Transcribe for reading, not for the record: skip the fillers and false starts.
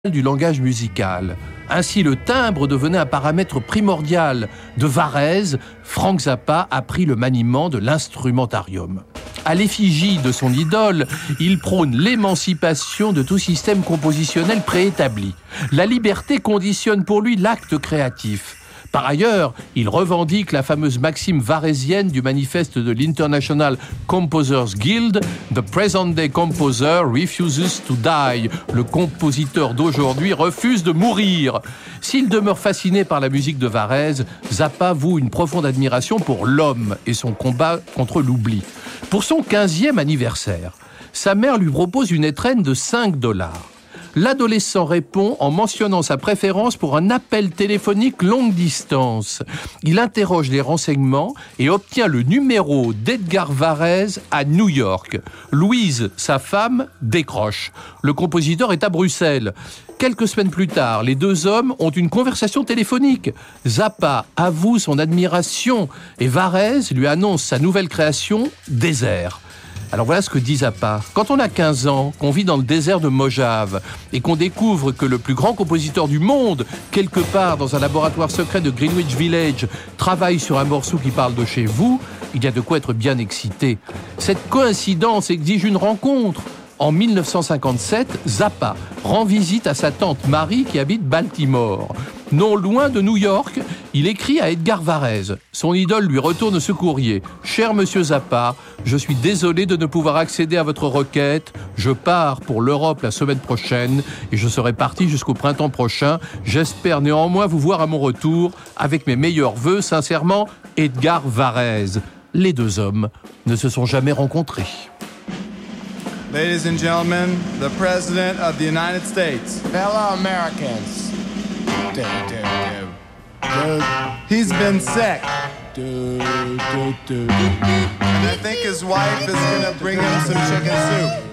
du langage musical. Ainsi, le timbre devenait un paramètre primordial. De Varèse, Frank Zappa apprit le maniement de l'instrumentarium. À l'effigie de son idole, il prône l'émancipation de tout système compositionnel préétabli. La liberté conditionne pour lui l'acte créatif. Par ailleurs, il revendique la fameuse maxime varésienne du manifeste de l'International Composers Guild « The present-day composer refuses to die ». Le compositeur d'aujourd'hui refuse de mourir. S'il demeure fasciné par la musique de Varèse, Zappa voue une profonde admiration pour l'homme et son combat contre l'oubli. Pour son 15e anniversaire, sa mère lui propose une étrenne de $5. L'adolescent répond en mentionnant sa préférence pour un appel téléphonique longue distance. Il interroge les renseignements et obtient le numéro d'Edgar Varèse à New York. Louise, sa femme, décroche. Le compositeur est à Bruxelles. Quelques semaines plus tard, les deux hommes ont une conversation téléphonique. Zappa avoue son admiration et Varèse lui annonce sa nouvelle création, Désert. Alors voilà ce que dit Zappa. Quand on a 15 ans, qu'on vit dans le désert de Mojave et qu'on découvre que le plus grand compositeur du monde, quelque part dans un laboratoire secret de Greenwich Village, travaille sur un morceau qui parle de chez vous, il y a de quoi être bien excité. Cette coïncidence exige une rencontre. En 1957, Zappa rend visite à sa tante Marie qui habite Baltimore. Non loin de New York, il écrit à Edgar Varèse. Son idole lui retourne ce courrier. « Cher monsieur Zappa, je suis désolé de ne pouvoir accéder à votre requête. Je pars pour l'Europe la semaine prochaine et je serai parti jusqu'au printemps prochain. J'espère néanmoins vous voir à mon retour. Avec mes meilleurs vœux, sincèrement, Edgar Varèse. » Les deux hommes ne se sont jamais rencontrés. Ladies and gentlemen, the President of the United States. Fellow Americans. He's been sick. And And I think his wife is gonna bring him some chicken soup.